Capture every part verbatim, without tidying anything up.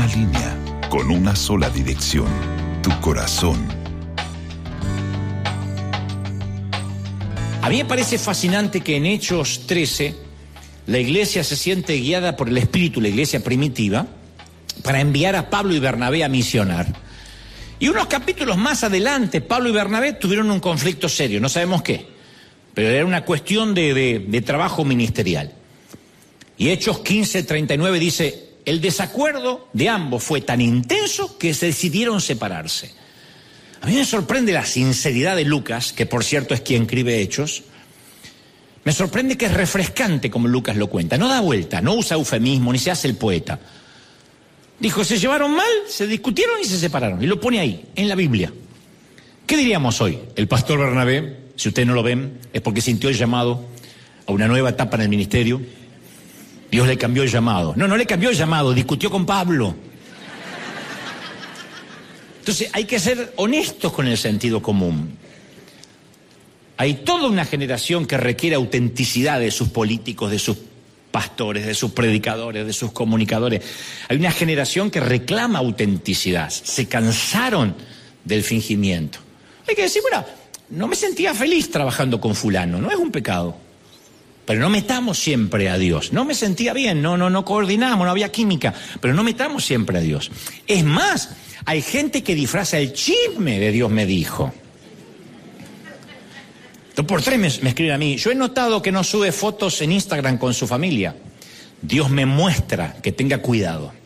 Una línea con una sola dirección, tu corazón. A mí me parece fascinante que en Hechos trece la iglesia se siente guiada por el Espíritu, la iglesia primitiva, para enviar a Pablo y Bernabé a misionar. Y unos capítulos más adelante, Pablo y Bernabé tuvieron un conflicto serio, no sabemos qué, pero era una cuestión de, de, de trabajo ministerial. Y Hechos quince, treinta y nueve dice: el desacuerdo de ambos fue tan intenso que se decidieron separarse. A mí me sorprende la sinceridad de Lucas, que por cierto es quien escribe Hechos. Me sorprende que es refrescante como Lucas lo cuenta. No da vuelta, no usa eufemismo, ni se hace el poeta. Dijo, se llevaron mal, se discutieron y se separaron. Y lo pone ahí, en la Biblia. ¿Qué diríamos hoy? El pastor Bernabé, si ustedes no lo ven, es porque sintió el llamado a una nueva etapa en el ministerio. Dios le cambió el llamado. No, no le cambió el llamado, discutió con Pablo. Entonces hay que ser honestos con el sentido común. Hay toda una generación que requiere autenticidad de sus políticos, de sus pastores, de sus predicadores, de sus comunicadores. Hay una generación que reclama autenticidad. Se cansaron del fingimiento. Hay que decir, bueno, no me sentía feliz trabajando con fulano, no es un pecado. Pero no metamos siempre a Dios. No me sentía bien, no, no, no coordinamos, no había química, pero no metamos siempre a Dios. Es más, hay gente que disfraza el chisme de Dios me dijo. Dos por tres me, me escriben a mí, yo he notado que no sube fotos en Instagram con su familia. Dios me muestra que tenga cuidado.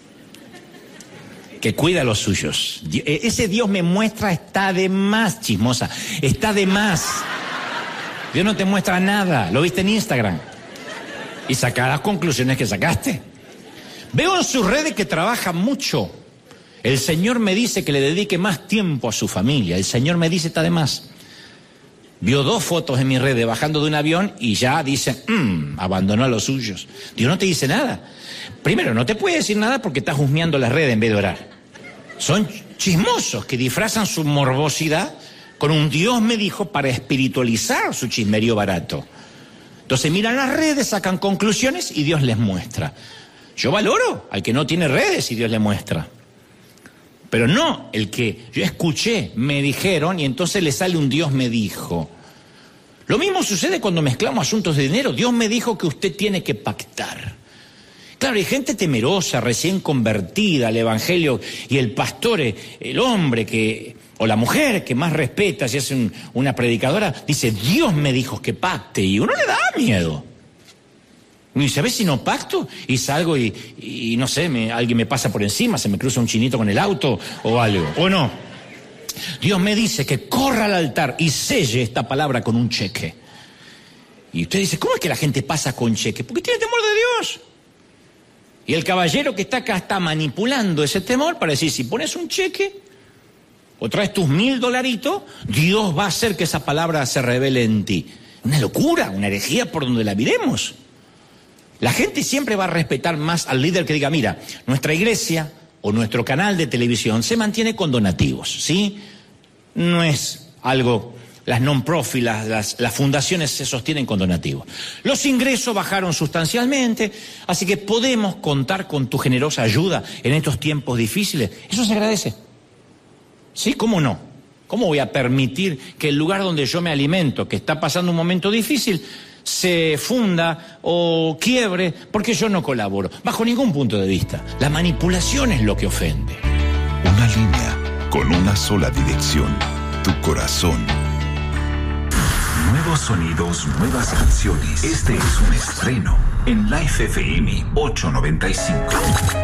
Que cuida a los suyos. Ese Dios me muestra está de más, chismosa, está de más. Dios no te muestra nada, lo viste en Instagram. Y saca las conclusiones que sacaste. Veo en sus redes que trabaja mucho. El Señor me dice que le dedique más tiempo a su familia. El Señor me dice está de más. Vio dos fotos en mis redes bajando de un avión y ya dice, mmm, abandonó a los suyos. Dios no te dice nada. Primero, no te puede decir nada porque estás husmeando las redes en vez de orar. Son chismosos que disfrazan su morbosidad con un Dios me dijo para espiritualizar su chismerío barato. Entonces miran las redes, sacan conclusiones y Dios les muestra. Yo valoro al que no tiene redes y Dios le muestra. Pero no el que yo escuché, me dijeron y entonces le sale un Dios me dijo. Lo mismo sucede cuando mezclamos asuntos de dinero. Dios me dijo que usted tiene que pactar. Claro, hay gente temerosa, recién convertida al evangelio y el pastor, el hombre que... o la mujer que más respeta, si es un, una predicadora, dice, Dios me dijo que pacte, y uno le da miedo. Y dice, a ver si no pacto, y salgo y, y no sé, me, alguien me pasa por encima, se me cruza un chinito con el auto, o algo, o no. Dios me dice que corra al altar y selle esta palabra con un cheque. Y usted dice, ¿cómo es que la gente pasa con cheque? Porque tiene temor de Dios. Y el caballero que está acá está manipulando ese temor para decir, si pones un cheque, o traes tus mil dolaritos, Dios va a hacer que esa palabra se revele en ti. Una locura, una herejía por donde la miremos. La gente siempre va a respetar más al líder que diga, mira, nuestra iglesia o nuestro canal de televisión se mantiene con donativos, ¿sí? No es algo, las non-profit, las, las, las fundaciones se sostienen con donativos. Los ingresos bajaron sustancialmente, así que podemos contar con tu generosa ayuda en estos tiempos difíciles. Eso se agradece. ¿Sí? ¿Cómo no? ¿Cómo voy a permitir que el lugar donde yo me alimento, que está pasando un momento difícil, se funda o quiebre porque yo no colaboro? Bajo ningún punto de vista. La manipulación es lo que ofende. Una línea con una sola dirección, tu corazón. Nuevos sonidos, nuevas canciones. Este es un estreno en Life F M ochocientos noventa y cinco.